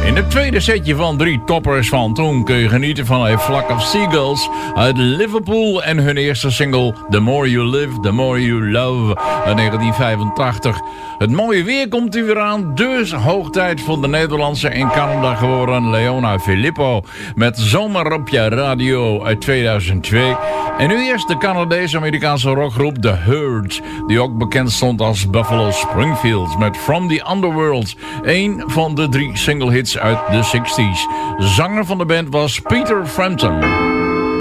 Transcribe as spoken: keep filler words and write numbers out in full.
In het tweede setje van drie toppers van toen kun je genieten van A Flock of Seagulls uit Liverpool en hun eerste single The More You Live, The More You Love uit negentien vijfentachtig. Het mooie weer komt er weer aan, dus hoog tijd voor de Nederlandse in Canada geboren Leona Filippo met Zomer op je radio uit tweeduizend twee. En nu eerst de Canadese-Amerikaanse rockgroep The Hurt, die ook bekend stond als Buffalo Springfield met From the Underworld, een van de drie singlehits uit de zestig's. Zanger van de band was Peter Frampton.